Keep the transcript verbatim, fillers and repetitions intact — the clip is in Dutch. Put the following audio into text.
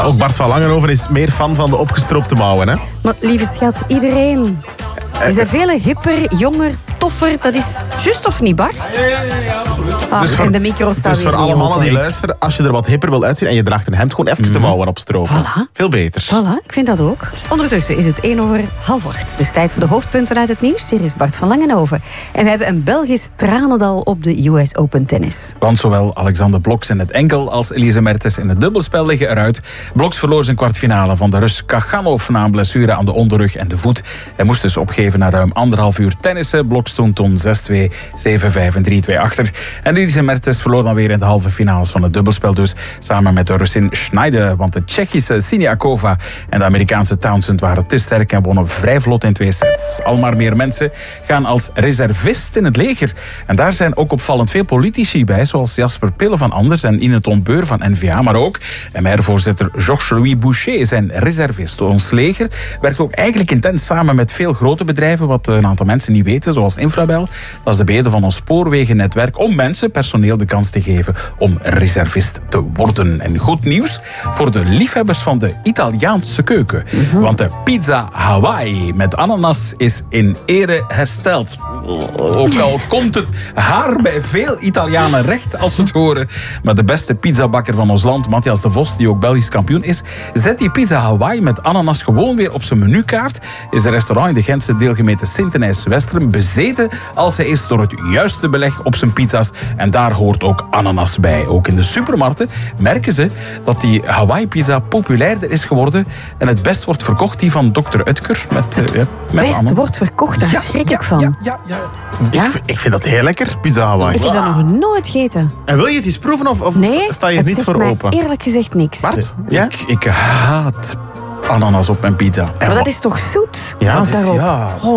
Ook Bart van Langenhoven is meer fan van de opgestroopte mouwen, hè? Maar lieve schat, iedereen. Er zijn vele hipper, jonger, toffer. Dat is juist of niet, Bart? Ja, ja, ja, absoluut. Ah, Dus voor, en de micro staat dus weer voor niet alle mannen open. die luisteren, als je er wat hipper wil uitzien en je draagt een hemd, gewoon even de mouwen opstropen. Voilà. Veel beter. Voilà, ik vind dat ook. Ondertussen is het één over half acht. Dus tijd voor de hoofdpunten uit het nieuws. Hier is Bart van Langenhoven. En we hebben een Belgisch tranendal op de U S Open tennis. Want zowel Alexander Bloks in het enkel als Elise Mertens in het dubbelspel liggen eruit. Bloks verloor zijn kwartfinale van de Rus Kachanov na een blessure aan de onderrug en de voet. Hij moest dus opgeven na ruim anderhalf uur tennissen. Bloks stond toen zes twee, zeven vijf en drie twee achter. En Elise Mertens verloor dan weer in de halve finales van het dubbelspel dus. Samen met de Russin Schneider. Want de Tsjechische Siniakova en de Amerikaanse Townsend waren te sterk en wonnen vrij vlot in twee sets. Al maar meer mensen gaan als reservist in het leger. En daar zijn ook opvallend veel politici bij, zoals Jasper Pille van Anders en Ine Ton Beur van N V A. Maar ook M R-voorzitter Georges-Louis Boucher zijn reservist. Ons leger werkt ook eigenlijk intens samen met veel grote bedrijven, wat een aantal mensen niet weten, zoals Infrabel. Dat is de bede van ons spoorwegennetwerk om mensen, personeel, de kans te geven om reservist te worden. En goed nieuws voor de liefhebbers van de Italiaanse keuken. Mm-hmm. Want de pizza Hawaii met ananas is in ere hersteld. Ook al komt het haar bij veel Italianen recht als ze het horen. Maar de beste pizzabakker van ons land, Matthias de Vos, die ook Belgisch kampioen is, zet die pizza Hawaii met ananas gewoon weer op zijn menukaart. Is een restaurant in de Gentse deelgemeente Sint-Denijs-Westeren bezeten als hij is door het juiste beleg op zijn pizza's. En daar hoort ook ananas bij. Ook in de supermarkten merken ze dat die Hawaii-pizza populairder is geworden en het best wordt verkocht, die van dokter Utker. Met, uh, ja, met Best ananas. wordt verkocht, daar Ja, schrik ja, ik van. Ja, ja, ja. Ja? Ik, vind- ik vind dat heel lekker, pizza Hawaii. Ik heb dat nog nooit gegeten. En wil je het eens proeven of, of Nee, sta je het niet zegt voor mij open? eerlijk gezegd niks. Bart? Ja? Ik, ik haat ananas op mijn pizza. Maar dat is toch zoet? Ja, Dat dat is- daarop. ja. Oh